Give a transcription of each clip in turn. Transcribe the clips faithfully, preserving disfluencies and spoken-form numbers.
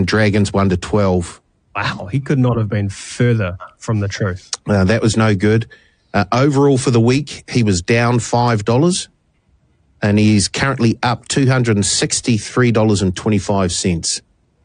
Dragons one to twelve. Wow, he could not have been further from the truth. Uh, that was no good. Uh, overall for the week, he was down five dollars, and he's currently up two hundred sixty-three dollars and twenty-five cents.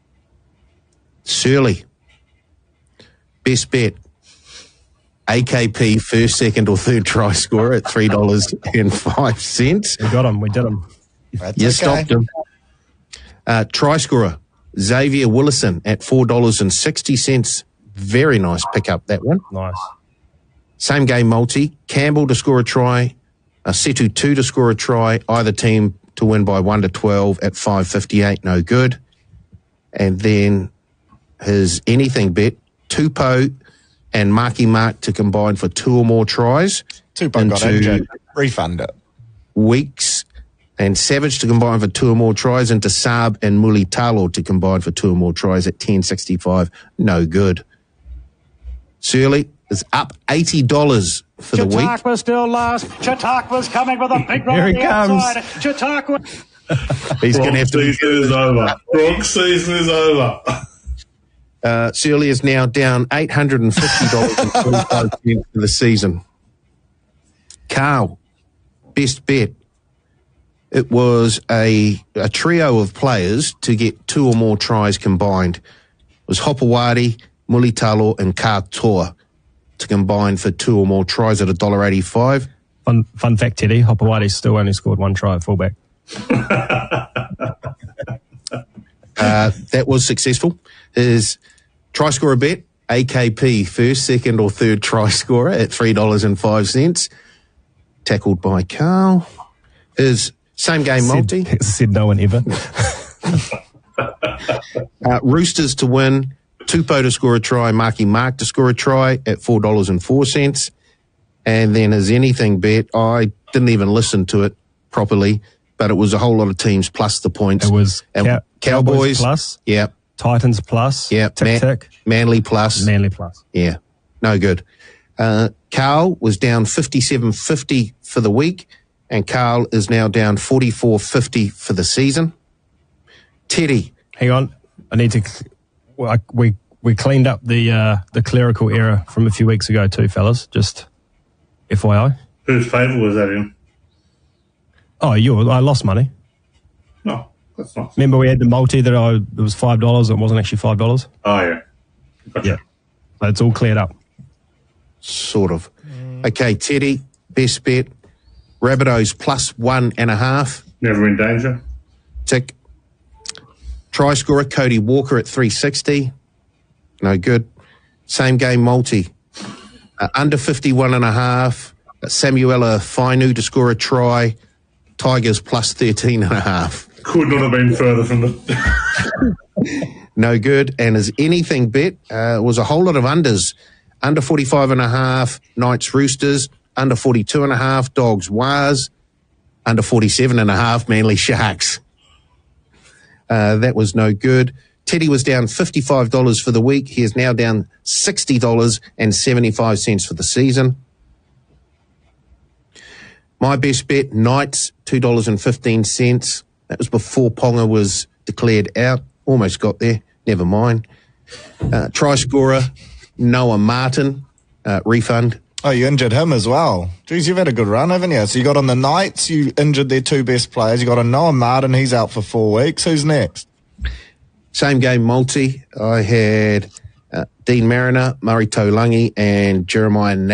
Surly, best bet, A K P first, second or third try scorer at three dollars and five cents. We got him, we did him. That's You okay. stopped him. Uh, try scorer, Xavier Willison at four dollars and sixty cents. Very nice pickup, that one. Nice. Same game multi, Campbell to score a try, uh, Setu two to score a try, either team to win by one to twelve at five fifty-eight, no good. And then his anything bet, Tupou and Marky Mark to combine for two or more tries. Tupou got injured. Refund it. Weeks and Savage to combine for two or more tries, and to Saab and Muli Talo to combine for two or more tries at ten sixty-five, no good. Surly is up eighty dollars for the week. Chautauqua still lost. Chautauqua's coming with a big run Here on he the comes. outside. Chautauqua. He's going to have to. season is over. Brock season is over. Uh, Surly is now down eight hundred fifty dollars and twenty-five cents for the season. Carl, best bet. It was a, a trio of players to get two or more tries combined. It was Hopewadi, Mulitalo and Katoa to combine for two or more tries at one dollar eighty-five. Fun fun fact, Teddy, Hopewadi still only scored one try at fullback. Uh, that was successful. His try scorer bet, A K P, first, second or third try scorer at three dollars and five cents. Tackled by Carl. His same game multi. Said, said no one ever. Uh, Roosters to win, Tupou to score a try, Marky Mark to score a try at four dollars and four cents. And then his anything bet, I didn't even listen to it properly, but it was a whole lot of teams plus the points. It was And Cow- Cowboys, Cowboys plus, yeah, Titans plus, yeah, tick Man- tick, Manly plus, Manly plus. yeah, no good. Uh, Carl was down fifty-seven fifty for the week, and Carl is now down forty-four fifty for the season. Teddy, Hang on, I need to. Well, I, we we cleaned up the uh, the clerical error from a few weeks ago too, fellas. Just F Y I. Whose favour was that in? Oh, you! I lost money. No, that's not. Remember we had the multi that I it was five dollars. It wasn't actually five dollars. Oh, yeah. Gotcha. Yeah, so it's all cleared up. sort of. Okay, Teddy, best bet, Rabbitohs plus one and a half. Never in danger. Tick. Try scorer, Cody Walker at three sixty. No good. Same game multi. Uh, under fifty-one and a half. Uh, Samuela Fainu to score a try. Tigers plus thirteen and a half. Could not have been further from the... No good. And as anything bet, uh, was a whole lot of unders. Under forty-five and a half, Knights Roosters. Under forty-two and a half, Dogs Wars. Under forty-seven and a half, Manly Sharks. Uh, that was no good. Teddy was down fifty-five dollars for the week. He is now down sixty dollars and seventy-five cents for the season. My best bet, Knights, two dollars and fifteen cents. That was before Ponga was declared out. Almost got there. Never mind. Uh, try scorer, Noah Martin, uh, refund. Oh, you injured him as well. Geez, you've had a good run, haven't you? So you got on the Knights, you injured their two best players. You got on Noah Martin, he's out for four weeks. Who's next? Same game multi. I had uh, Dean Mariner, Murray Taulangi, and Jeremiah